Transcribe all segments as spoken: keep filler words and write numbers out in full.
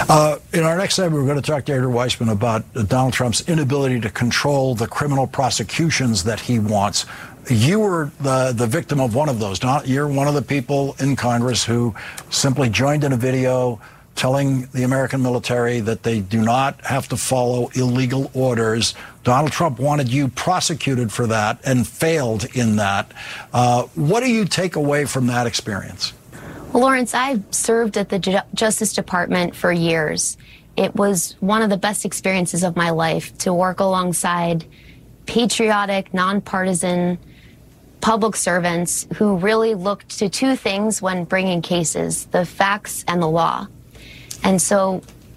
Uh, in our next segment, we're going to talk to Andrew Weissmann about uh, Donald Trump's inability to control the criminal prosecutions that he wants. You were the, the victim of one of those. Not, you're one of the people in Congress who simply joined in a video telling the American military that they do not have to follow illegal orders. Donald Trump wanted you prosecuted for that and failed in that. Uh, what do you take away from that experience? Well, Lawrence, I've served at the Ju- Justice Department for years. It was one of the best experiences of my life to work alongside patriotic, nonpartisan public servants who really looked to two things when bringing cases: the facts and the law. And so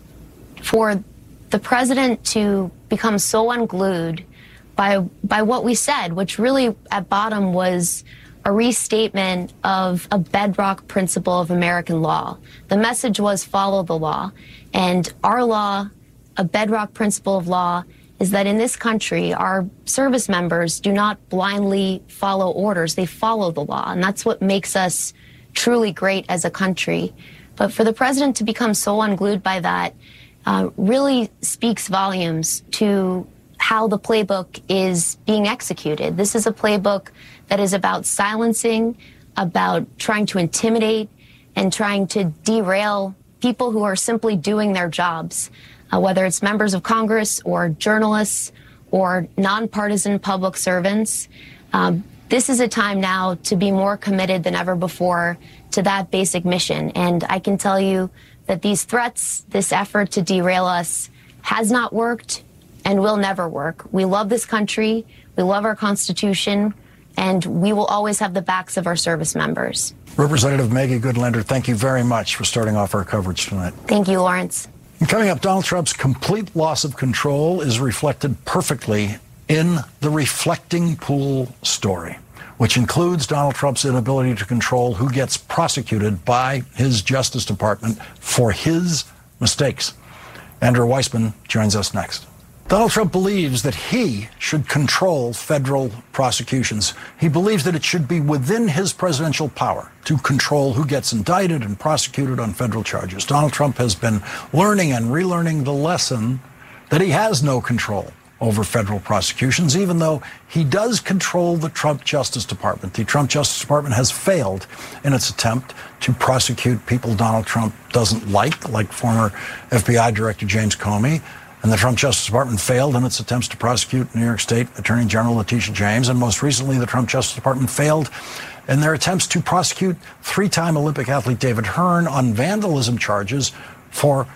for the president to become so unglued by by what we said, which really at bottom was a restatement of a bedrock principle of American law. The message was follow the law. And our law, a bedrock principle of law, is that in this country, our service members do not blindly follow orders. They follow the law. And that's what makes us truly great as a country. But for the president to become so unglued by that uh, really speaks volumes to how the playbook is being executed. This is a playbook that is about silencing, about trying to intimidate, and trying to derail people who are simply doing their jobs, uh, whether it's members of Congress or journalists or nonpartisan public servants. Um, this is a time now to be more committed than ever before to that basic mission. And I can tell you that these threats, this effort to derail us, has not worked and will never work. We love this country, we love our Constitution, and we will always have the backs of our service members. Representative Maggie Goodlander, thank you very much for starting off our coverage tonight. Thank you, Lawrence. And coming up, Donald Trump's complete loss of control is reflected perfectly in the reflecting pool story, which includes Donald Trump's inability to control who gets prosecuted by his Justice Department for his mistakes. Andrew Weissmann joins us next. Donald Trump believes that he should control federal prosecutions. He believes that it should be within his presidential power to control who gets indicted and prosecuted on federal charges. Donald Trump has been learning and relearning the lesson that he has no control over federal prosecutions, even though he does control the Trump Justice Department. The Trump Justice Department has failed in its attempt to prosecute people Donald Trump doesn't like, like former F B I Director James Comey. And the Trump Justice Department failed in its attempts to prosecute New York State Attorney General Letitia James. And most recently, the Trump Justice Department failed in their attempts to prosecute three-time Olympic athlete David Hearn on vandalism charges for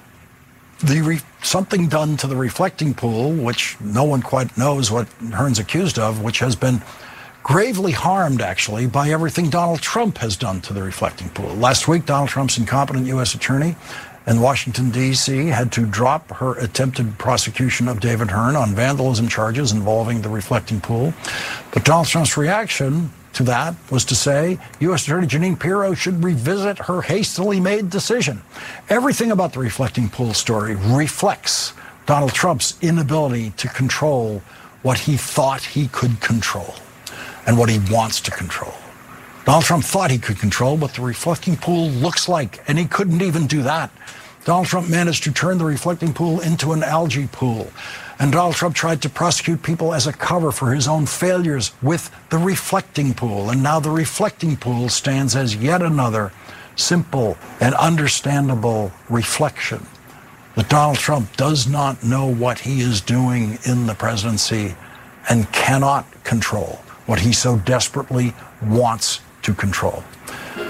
the re- something done to the reflecting pool, which no one quite knows what Hearn's accused of, which has been gravely harmed, actually, by everything Donald Trump has done to the reflecting pool. Last week, Donald Trump's incompetent U S attorney in Washington, D C had to drop her attempted prosecution of David Hearn on vandalism charges involving the reflecting pool. But Donald Trump's reaction to that was to say U S Attorney Jeanine Pirro should revisit her hastily made decision. Everything about the reflecting pool story reflects Donald Trump's inability to control what he thought he could control and what he wants to control. Donald Trump thought he could control what the reflecting pool looks like, and he couldn't even do that. Donald Trump managed to turn the reflecting pool into an algae pool. And Donald Trump tried to prosecute people as a cover for his own failures with the reflecting pool. And now the reflecting pool stands as yet another simple and understandable reflection that Donald Trump does not know what he is doing in the presidency and cannot control what he so desperately wants to control.